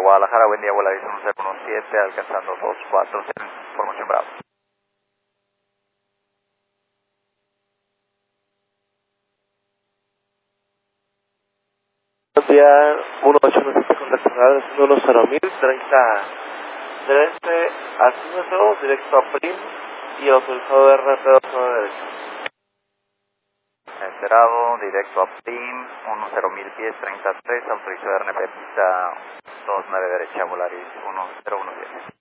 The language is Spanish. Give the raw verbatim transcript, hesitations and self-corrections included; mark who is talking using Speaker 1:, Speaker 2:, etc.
Speaker 1: Guadalajara, buen día, vuela uno cero uno siete, alcanzando dos cuatro cero, formación Bravo.
Speaker 2: Buen día, uno ocho uno siete con descargadas uno cero mil, treinta del este a cinco, directo a Prim y autorizado de R P dos a la derecha.
Speaker 1: Enterado, directo a P I M, uno cero mil pies, treinta y tres, autorizado de R N P pista dos nueve derecha, Volaris uno cero uno siete.